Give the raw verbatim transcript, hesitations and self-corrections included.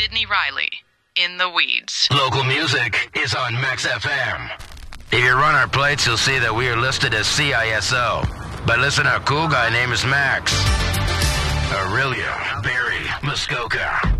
Sidney Riley, In the Weeds. Local music is on Max F M. If you run our plates, you'll see that we are listed as C I S O. But listen, our cool guy name is Max. Aurelia, Barry, Muskoka.